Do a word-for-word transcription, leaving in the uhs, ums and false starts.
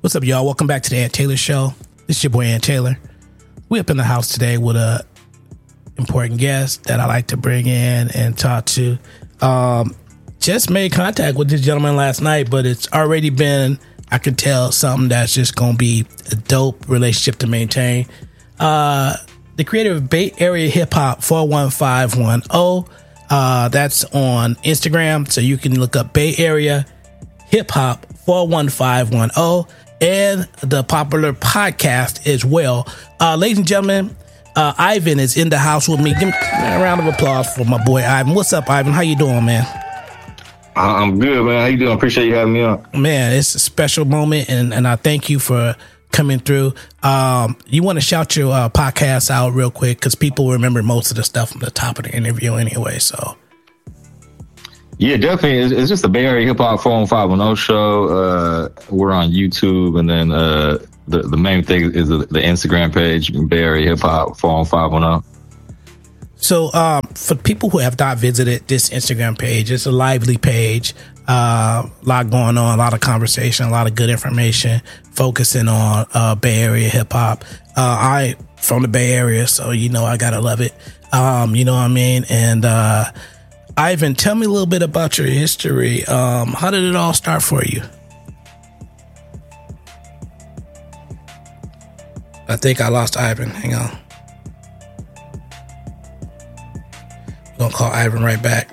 What's up, y'all? Welcome back to the Ant Taylor Show. This is your boy, Ant Taylor. We up in the house today with a important guest that I like to bring in and talk to. Um, just made contact with this gentleman last night, but it's already been, I can tell, something that's just going to be a dope relationship to maintain. Uh, the creator of Bay Area Hip Hop four one five one zero. Uh, that's on Instagram, so you can look up Bay Area Hip Hop four one five one zero. And the popular podcast as well. Uh, ladies and gentlemen, uh, Ivan is in the house with me. Give me a round of applause for my boy Ivan. What's up, Ivan? How you doing, man? I'm good, man. How you doing? Appreciate you having me on. Man, it's a special moment, and, and I thank you for coming through. Um, you want to shout your uh, podcast out real quick because people remember most of the stuff from the top of the interview anyway, so... Yeah, definitely. It's, it's just the Bay Area Hip Hop four one five one zero show. Uh, we're on YouTube, and then uh, the the main thing is the, the Instagram page, Bay Area Hip Hop four one five one zero. So, um, for people who have not visited this Instagram page, it's a lively page. Uh, a lot going on, a lot of conversation, a lot of good information, focusing on uh, Bay Area hip hop. Uh, I from the Bay Area, so you know I gotta love it. Um, you know what I mean, and. Uh, Ivan, tell me a little bit about your history. Um, how did it all start for you? I think I lost Ivan. Hang on. We're going to call Ivan right back.